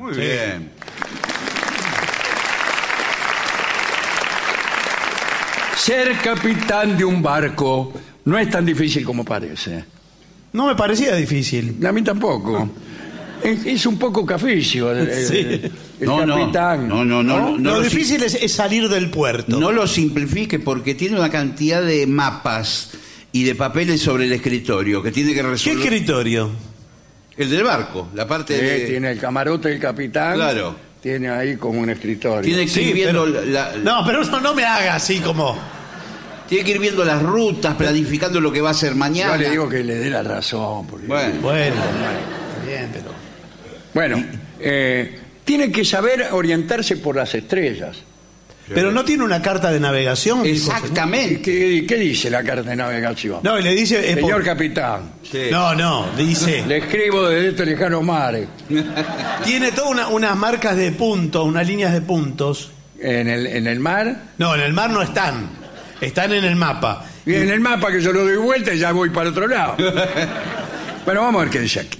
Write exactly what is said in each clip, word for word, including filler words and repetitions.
Muy Sí. bien. Ser capitán de un barco no es tan difícil como parece. No me parecía difícil. A mí tampoco. Es, es un poco caficio el, el- Sí. el No, no, capitán. no, no, no, no, Lo lo difícil es, es salir del puerto. No lo simplifique porque tiene una cantidad de mapas y de papeles sobre el escritorio que tiene que ¿Qué resolver. escritorio? El del barco, la parte Sí, de... tiene el camarote del capitán. Claro. Tiene ahí como un escritorio. Tiene que Sí, ir viendo pero- la- la- No, pero no, no me haga así como... tiene que ir viendo las rutas, planificando lo que va a hacer mañana. Yo le digo que le dé la razón. Porque... Bueno, Bueno, está bien, pero... Bueno, eh, tiene que saber orientarse por las estrellas. Pero no tiene una carta de navegación. ¿Y exactamente. ¿Qué, qué dice la carta de navegación? No, y le dice... es por- Señor capitán, Sí. No, no, dice... le escribo desde este lejano mare. Tiene todas una- unas marcas de puntos, unas líneas de puntos. En el, en el mar. No, en el mar no están. Están en el mapa. Y en el mapa que yo lo doy vuelta y ya voy para otro lado. Bueno, vamos a ver qué dice aquí.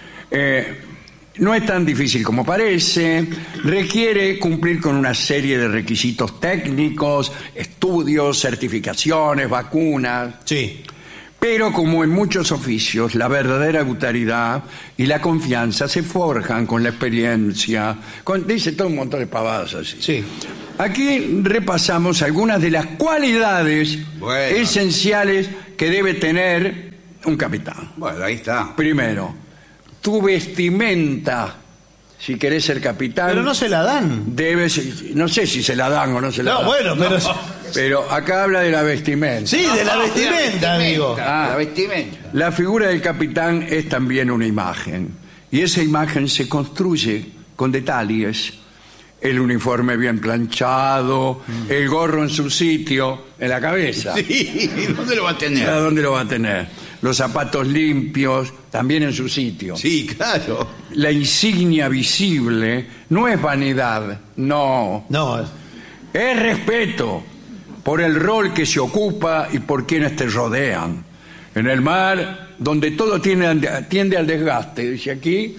Eh, no es tan difícil como parece. Requiere cumplir con una serie de requisitos técnicos, estudios, certificaciones, vacunas. Sí. Pero como en muchos oficios, la verdadera autoridad y la confianza se forjan con la experiencia. Con, dice todo un montón de pavadas así. Sí. Aquí repasamos algunas de las cualidades Bueno. esenciales que debe tener un capitán. Bueno, ahí está. Primero, tu vestimenta, si querés ser capitán, Pero no se la dan. debes, no sé si se la dan o no se la No, dan. bueno, pero... Pero acá habla de la vestimenta. Sí, de la vestimenta, digo. Ah. La vestimenta. La figura del capitán es también una imagen, y esa imagen se construye con detalles. El uniforme bien planchado, el gorro en su sitio, en la cabeza. Sí, ¿dónde lo va a tener? ¿A dónde lo va a tener? Los zapatos limpios, también en su sitio. Sí, claro. La insignia visible no es vanidad, no. No, Es respeto por el rol que se ocupa y por quienes te rodean. En el mar, donde todo tiende, tiende al desgaste, dice aquí,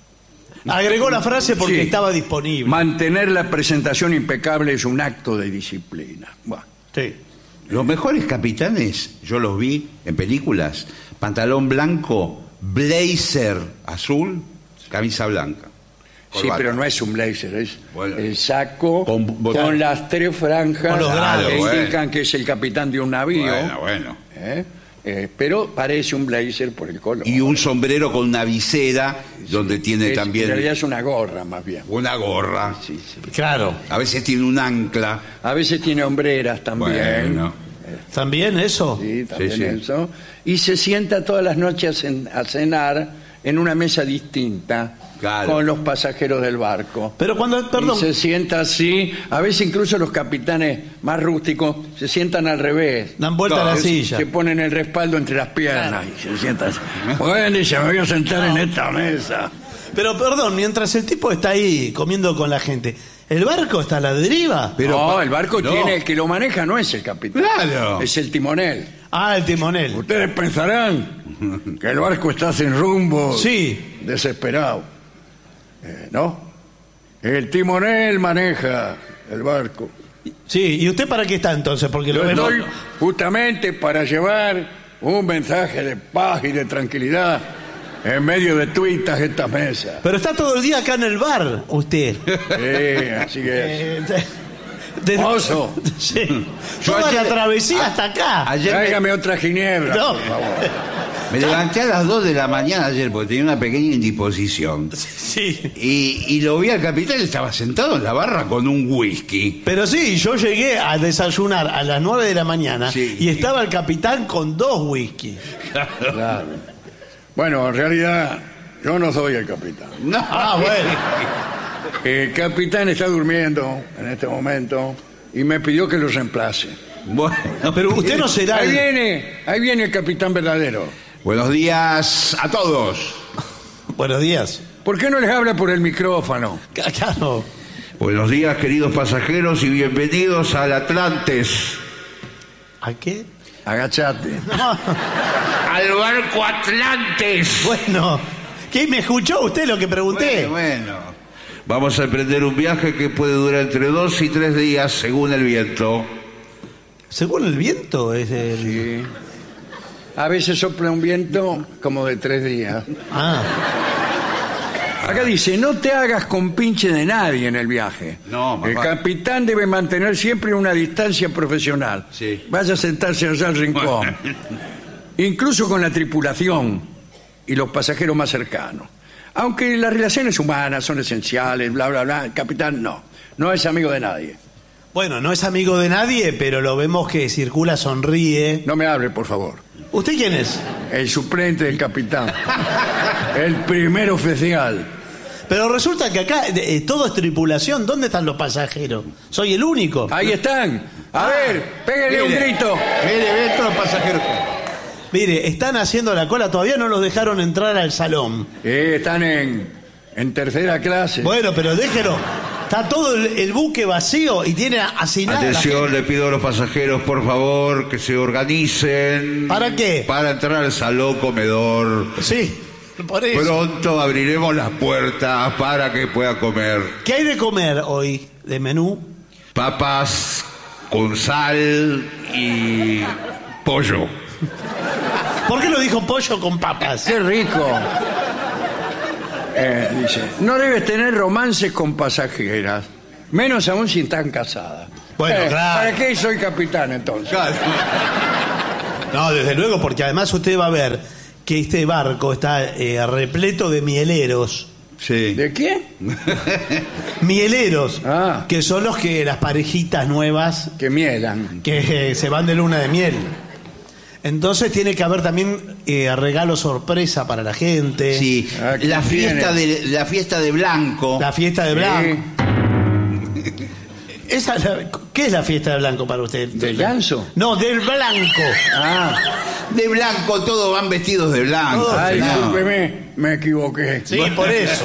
agregó la frase porque Sí. estaba disponible. mantener la presentación impecable es un acto de disciplina. Bueno, Sí. Los mejores capitanes, yo los vi en películas, pantalón blanco, blazer azul, camisa blanca. sí, Corbata. pero no es un blazer, es Bueno. el saco Con con, botón. las tres franjas Con los grados. que Bueno. indican que es el capitán de un navío. Bueno, bueno. ¿eh? Eh, pero parece un blazer por el color. Y un sombrero con una visera donde tiene Es- también En realidad es una gorra, más bien. una gorra. Sí, sí. Claro. A veces tiene un ancla. A veces tiene hombreras también. Bueno. ¿También eso? Sí, también Sí, sí. eso. Y se sienta todas las noches en- a cenar en una mesa distinta Claro. con los pasajeros del barco. Pero cuando, perdón, Y se sienta así. A veces incluso los capitanes más rústicos se sientan al revés. dan vuelta No, a la es- silla. Se ponen el respaldo entre las piernas y se sientan así. Bueno, dice, me voy a sentar en esta mesa. Pero perdón, mientras el tipo está ahí comiendo con la gente, ¿el barco está a la deriva? Pero no, pa- el barco no. tiene, el que lo maneja no es el capitán. Claro. Es el timonel. Ah, el timonel. Ustedes pensarán que el barco está sin rumbo, Sí. desesperado. Eh, ¿No? El timonel maneja el barco. Sí, ¿y usted para qué está entonces? Porque Yo lo estoy no- justamente para llevar un mensaje de paz y de tranquilidad en medio de tuitas estas mesas. Pero está todo el día acá en el bar, usted. Sí, así es. Eh, de- Mozo, Sí. Yo Toda ayer- la travesía a- hasta acá. Ayer me, tráigame otra ginebra, No. por favor. me levanté a las dos de la mañana ayer porque tenía una pequeña indisposición. Sí. Y, y lo vi al capitán y estaba sentado en la barra con un whisky. Pero sí, yo llegué a desayunar a las nueve de la mañana Sí. y estaba el capitán con dos whisky. Claro. Bueno, en realidad yo no soy el capitán. No. Ah, bueno. El capitán está durmiendo en este momento y me pidió que lo reemplace. Bueno, Pero usted no será Ahí el... viene, ahí viene el capitán verdadero. buenos días a todos. Buenos días. ¿Por qué no les habla por el micrófono? Claro. Buenos días, queridos pasajeros, y bienvenidos al Atlantes. ¿A qué? Agachate. ¡Al barco Atlantes! Bueno, ¿qué me escuchó usted lo que pregunté? Bueno, bueno. Vamos a emprender un viaje que puede durar entre dos y tres días según el viento. Según el viento es el... Sí. A veces sopla un viento como de tres días. Ah. Acá dice, no te hagas compinche de nadie en el viaje. No, más El vale. capitán debe mantener siempre una distancia profesional. Sí. Vaya a sentarse allá al rincón. Incluso con la tripulación y los pasajeros más cercanos. Aunque las relaciones humanas son esenciales, bla, bla, bla, el capitán no. No es amigo de nadie. Bueno, no es amigo de nadie, pero lo vemos que circula, sonríe. No me hable, por favor. ¿Usted quién es? El suplente del capitán. El primer oficial. Pero resulta que acá eh, todo es tripulación. ¿Dónde están los pasajeros? Soy el único. Ahí están. A ver, pégale un Mire. grito. Mire, ve todos los pasajeros. Mire, están haciendo la cola, todavía no los dejaron entrar al salón. Eh, están en, en tercera clase. Bueno, pero déjelo. Está todo el, el buque vacío y tiene asignada la Atención, gente. le pido a los pasajeros, por favor, que se organicen. ¿Para qué? Para entrar al salón comedor. Sí, por eso. Pronto abriremos las puertas para que pueda comer ¿Qué hay de comer hoy de menú? papas con sal y pollo. ¿Por qué no dijo pollo con papas? ¡Qué rico! Eh, dice, no debes tener romances con pasajeras, menos aún si están casadas. Bueno, Eh, claro. ¿Para qué soy capitán entonces? No, desde luego, porque además usted va a ver que este barco está eh, repleto de mieleros. Sí. ¿De qué? Mieleros, Ah. que son los que las parejitas nuevas Que mielan. que eh, se van de luna de miel. Entonces tiene que haber también eh, regalo sorpresa para la gente. Sí, Aquí la fiesta, tiene. de, la fiesta de Blanco. La fiesta de Blanco. Sí. Esa es la- ¿Qué es la fiesta de Blanco para usted? ¿Del ganso? No, del Blanco. Ah, De blanco, todos van vestidos de blanco. Todos, ay, señor. discúlpeme, me equivoqué. Sí, por eso.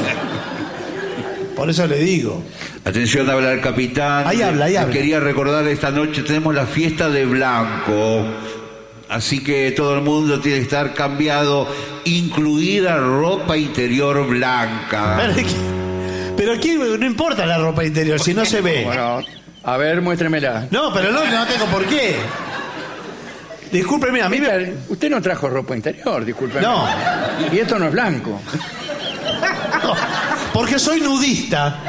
Por eso le digo. Atención, habla el capitán. Ahí habla, ahí Les habla. Quería recordar, esta noche tenemos la fiesta de Blanco. Así que todo el mundo tiene que estar cambiado, incluida ropa interior blanca. Pero, aquí- pero aquí no importa la ropa interior, si no se ve. Bueno, a ver, muéstremela. No, pero no, no tengo por qué. Discúlpeme, a mí me... Mira, usted no trajo ropa interior, discúlpeme. No. Y esto no es blanco. No, porque soy nudista.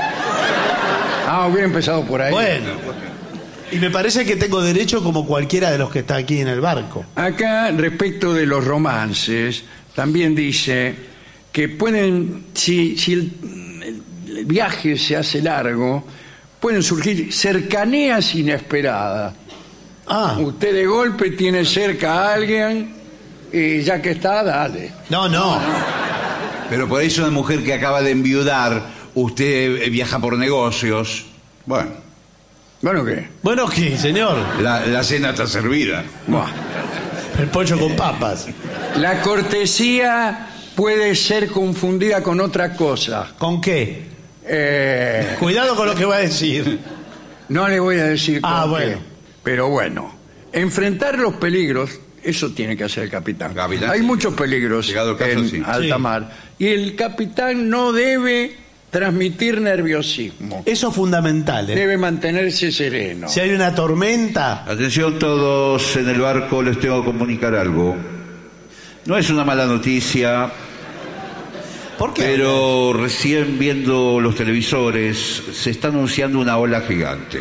Ah, hubiera empezado por ahí. Bueno. Y me parece que tengo derecho como cualquiera de los que está aquí en el barco. Acá, respecto de los romances, también dice que pueden, si, si el, el viaje se hace largo, pueden surgir cercanías inesperadas. Ah, Usted de golpe tiene cerca a alguien y ya que está, dale. no, no. Pero por eso una mujer que acaba de enviudar, usted eh, viaja por negocios. Bueno, Bueno, ¿qué? Bueno, ¿qué, señor? la, la cena está servida. Buah. El pollo con papas. La cortesía puede ser confundida con otra cosa. ¿Con qué? Eh, Cuidado con lo que va a decir. no le voy a decir Ah, con bueno. qué, pero bueno, enfrentar los peligros, eso tiene que hacer el capitán. Capitán, Hay sí. muchos peligros Llegado el caso, en sí. alta Sí. mar y el capitán no debe transmitir nerviosismo, Eso es fundamental, ¿eh? debe mantenerse sereno. Si hay una tormenta, Atención todos en el barco, les tengo que comunicar algo. No es una mala noticia, ¿por qué? pero recién viendo los televisores se está anunciando una ola gigante.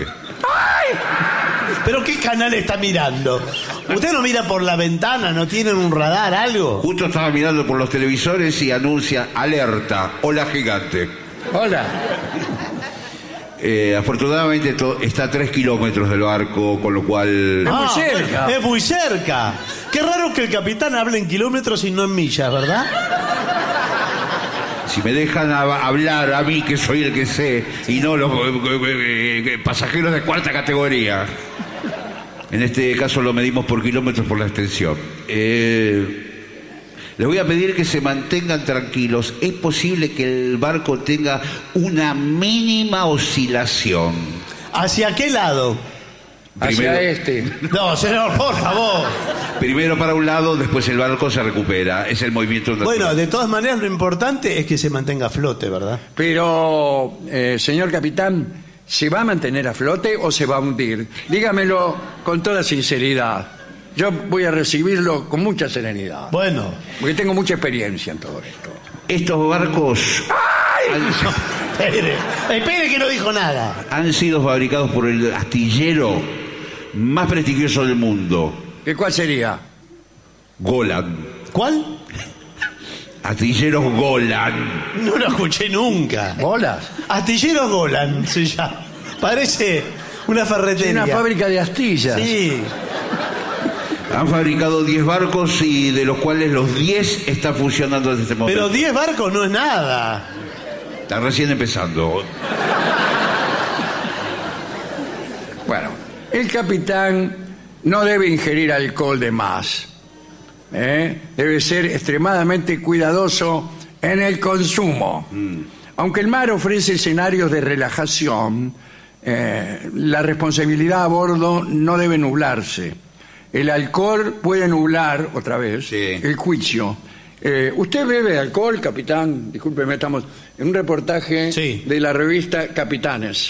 ¿Pero qué canal está mirando? ¿Usted no mira por la ventana? ¿No tienen un radar, algo? Justo estaba mirando por los televisores y anuncia alerta, ola gigante. Hola. Eh, afortunadamente to- está a tres kilómetros del barco, con lo cual... Es muy cerca. Es muy cerca. Qué raro que el capitán hable en kilómetros y no en millas, ¿verdad? Si me dejan hab- hablar a mí, que soy el que sé, y no los eh, eh, eh, pasajeros de cuarta categoría. En este caso lo medimos por kilómetros por la extensión. Eh, les voy a pedir que se mantengan tranquilos. Es posible que el barco tenga una mínima oscilación. ¿Hacia qué lado? hacia Primero- este. No, señor, por favor. Primero para un lado, después el barco se recupera. Es el movimiento natural. Bueno, de todas maneras, lo importante es que se mantenga a flote, ¿verdad? Pero, eh, señor capitán, ¿se va a mantener a flote o se va a hundir? Dígamelo con toda sinceridad. Yo voy a recibirlo con mucha serenidad, Bueno. porque tengo mucha experiencia en todo esto. Estos barcos han, Espere, espere que no dijo nada. han sido fabricados por el astillero más prestigioso del mundo, ¿Qué cuál sería? Golan. ¿Cuál? Astilleros Golan. No lo escuché nunca. ¿Bolas? Astilleros Golan se llama. Parece una ferretería. Una fábrica de astillas. Sí. Han fabricado diez barcos y de los cuales los diez están funcionando desde este momento. Pero diez barcos no es nada. Está recién empezando. Bueno, el capitán no debe ingerir alcohol de más. ¿eh? Debe ser extremadamente cuidadoso en el consumo. Mm. Aunque el mar ofrece escenarios de relajación, eh, la responsabilidad a bordo no debe nublarse. El alcohol puede nublar, otra vez, Sí. el juicio. Eh, ¿Usted bebe alcohol, capitán? Discúlpeme, estamos en un reportaje Sí. de la revista Capitanes.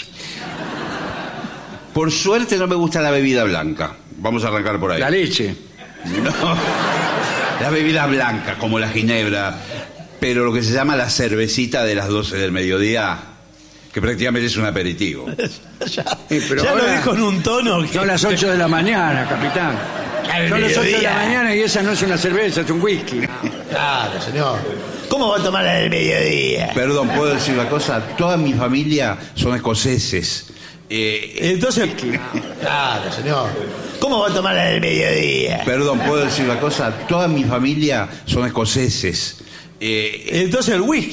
Por suerte no me gusta la bebida blanca. Vamos a arrancar por ahí. La leche. No. La bebida blanca, como la ginebra, pero lo que se llama la cervecita de las doce del mediodía, que prácticamente es un aperitivo. ya Eh, pero ya lo ahora dijo en un tono que... Son las ocho de la mañana, capitán. Al Son las ocho de la mediodía. mañana y esa no es una cerveza, es un whisky. Claro, señor. ¿Cómo va a tomar el mediodía? Perdón, ¿puedo decir una cosa? Toda mi familia son escoceses. Eh, Entonces... Claro, señor. ¿Cómo va a tomar el mediodía? perdón, ¿puedo decir una cosa? Toda mi familia son escoceses. Eh, Entonces el whisky.